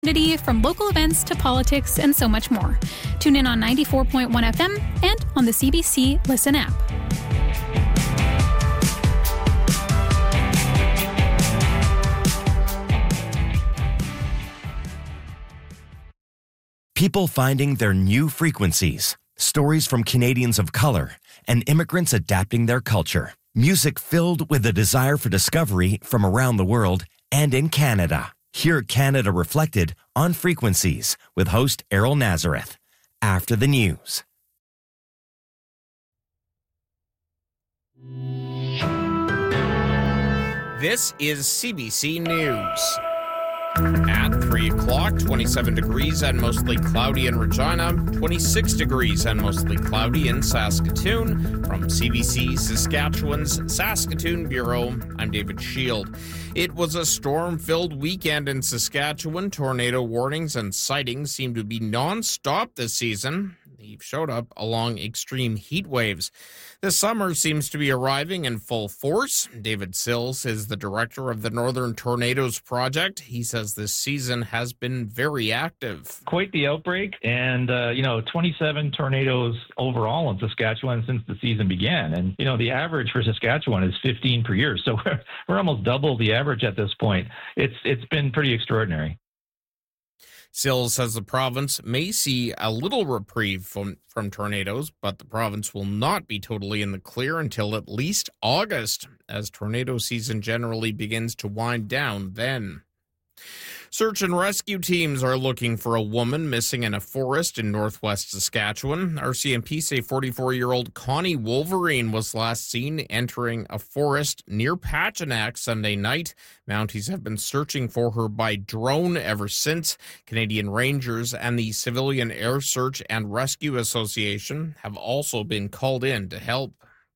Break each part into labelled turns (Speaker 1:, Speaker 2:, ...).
Speaker 1: From local events to politics and so much more. Tune in on 94.1 FM and on the CBC Listen app.
Speaker 2: People finding their new frequencies. Stories from Canadians of color and immigrants adapting their culture. Music filled with a desire for discovery from around the world and in Canada. Hear Canada Reflected on Frequencies with host Errol Nazareth. After the news.
Speaker 3: This is CBC News. At 3 o'clock, 27 degrees and mostly cloudy in Regina, 26 degrees and mostly cloudy in Saskatoon. From CBC Saskatchewan's Saskatoon Bureau, I'm David Shield. It was a storm-filled weekend in Saskatchewan. Tornado warnings and sightings seem to be non-stop this season. They've showed up along extreme heat waves. The summer seems to be arriving in full force. David Sills is the director of the Northern Tornadoes Project. He says this season has been very active.
Speaker 4: Quite the outbreak, and 27 tornadoes overall in Saskatchewan since the season began. And the average for Saskatchewan is 15 per year, so we're almost double the average at this point. It's been pretty extraordinary.
Speaker 3: Sills says the province may see a little reprieve from tornadoes, but the province will not be totally in the clear until at least August, as tornado season generally begins to wind down then. Search and rescue teams are looking for a woman missing in a forest in northwest Saskatchewan. RCMP say 44-year-old Connie Wolverine was last seen entering a forest near Pachinak Sunday night. Mounties have been searching for her by drone ever since. Canadian Rangers and the Civilian Air Search and Rescue Association have also been called in to help.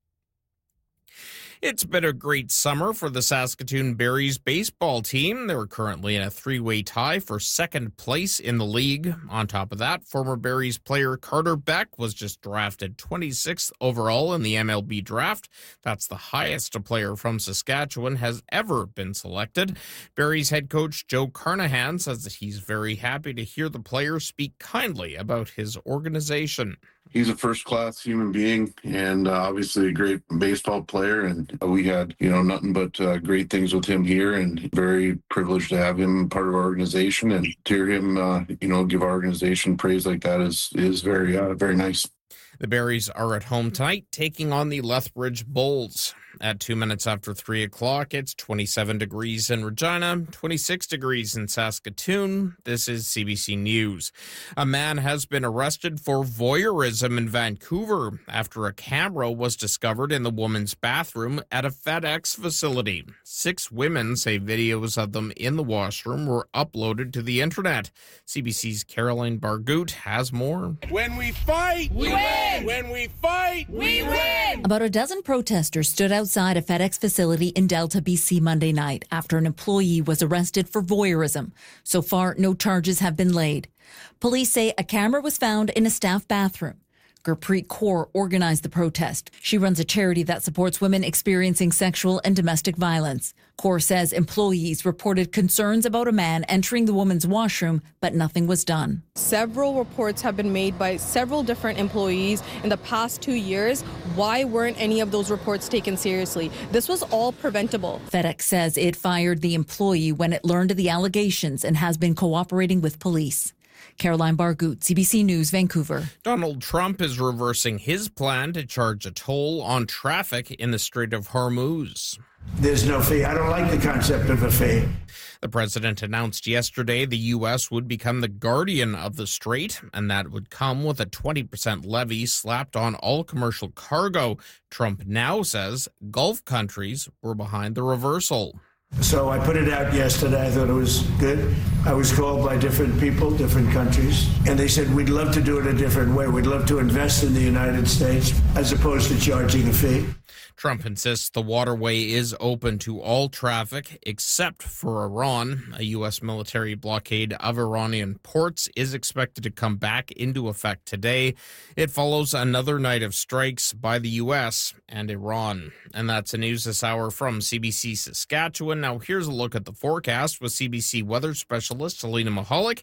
Speaker 3: It's been a great summer for the Saskatoon Berries baseball team. They're currently in a three-way tie for second place in the league. On top of that, former Berries player Carter Beck was just drafted 26th overall in the MLB draft. That's the highest a player from Saskatchewan has ever been selected. Berries head coach Joe Carnahan says that he's very happy to hear the player speak kindly about his organization.
Speaker 5: He's a first-class human being and obviously a great baseball player. And we had, nothing but great things with him here, and very privileged to have him part of our organization, and to hear him, give our organization praise like that is very, very nice.
Speaker 3: The Berries are at home tonight, taking on the Lethbridge Bulls. At 2 minutes after 3 o'clock, it's 27 degrees in Regina, 26 degrees in Saskatoon. This is CBC News. A man has been arrested for voyeurism in Vancouver after a camera was discovered in the woman's bathroom at a FedEx facility. 6 women say videos of them in the washroom were uploaded to the internet. CBC's Caroline Bargout has more.
Speaker 6: When we fight, we win! When we fight, we win!
Speaker 7: About a dozen protesters stood outside a FedEx facility in Delta, BC Monday night after an employee was arrested for voyeurism. So far, no charges have been laid. Police say a camera was found in a staff bathroom. Gurpreet Kaur organized the protest. She runs a charity that supports women experiencing sexual and domestic violence. Kaur says employees reported concerns about a man entering the woman's washroom, but nothing was done.
Speaker 8: Several reports have been made by several different employees in the past 2 years. Why weren't any of those reports taken seriously? This was all preventable.
Speaker 7: FedEx says it fired the employee when it learned of the allegations and has been cooperating with police. Caroline Bargout, CBC News, Vancouver.
Speaker 3: Donald Trump is reversing his plan to charge a toll on traffic in the Strait of Hormuz.
Speaker 9: There's no fee. I don't like the concept of a fee.
Speaker 3: The president announced yesterday the U.S. would become the guardian of the strait, and that would come with a 20% levy slapped on all commercial cargo. Trump now says Gulf countries were behind the reversal.
Speaker 9: So I put it out yesterday. I thought it was good. I was called by different people, different countries, and they said, we'd love to do it a different way. We'd love to invest in the United States as opposed to charging a fee.
Speaker 3: Trump insists the waterway is open to all traffic except for Iran. A U.S. military blockade of Iranian ports is expected to come back into effect today. It follows another night of strikes by the U.S. and Iran. And that's the news this hour from CBC Saskatchewan. Now here's a look at the forecast with CBC weather specialist Alina Mahalik.